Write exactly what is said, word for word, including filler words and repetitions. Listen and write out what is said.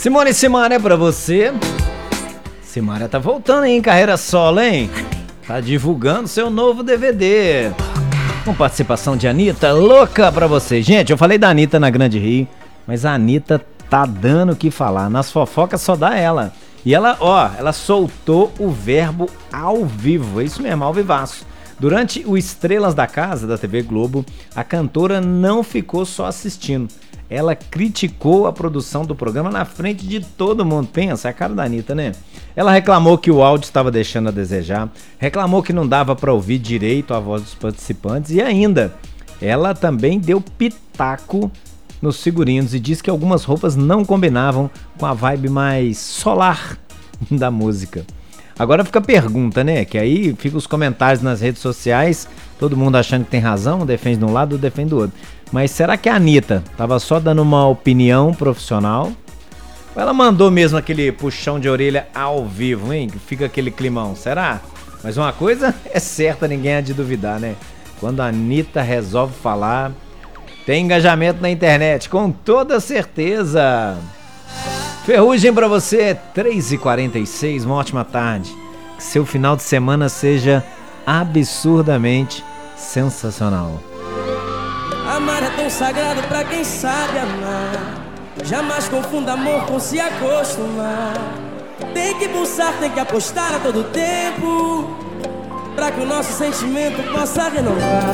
Simone e Simaria pra você. Simaria tá voltando, hein? Carreira solo, hein? Tá divulgando seu novo D V D. Com participação de Anitta, louca pra você. Gente, eu falei da Anitta na Grande Rio, mas a Anitta tá dando o que falar. Nas fofocas só dá ela. E ela, ó, ela soltou o verbo ao vivo. É isso mesmo, ao vivaço. Durante o Estrelas da Casa, da T V Globo, a cantora não ficou só assistindo. Ela criticou a produção do programa na frente de todo mundo. Pensa, é a cara da Anitta, né? Ela reclamou que o áudio estava deixando a desejar, reclamou que não dava para ouvir direito a voz dos participantes e ainda, ela também deu pitaco nos figurinos e disse que algumas roupas não combinavam com a vibe mais solar da música. Agora fica a pergunta, né? Que aí fica os comentários nas redes sociais, todo mundo achando que tem razão, um defende de um lado, outro defende do outro. Mas será que a Anitta tava só dando uma opinião profissional? Ou ela mandou mesmo aquele puxão de orelha ao vivo, hein? Que fica aquele climão, será? Mas uma coisa é certa, ninguém há de duvidar, né? Quando a Anitta resolve falar, tem engajamento na internet, com toda certeza. Ferrugem pra você, três e quarenta e seis, uma ótima tarde. Que seu final de semana seja absurdamente sensacional. Amar é tão sagrado pra quem sabe amar. Jamais confunda amor com se acostumar. Tem que pulsar, tem que apostar a todo tempo, pra que o nosso sentimento possa renovar.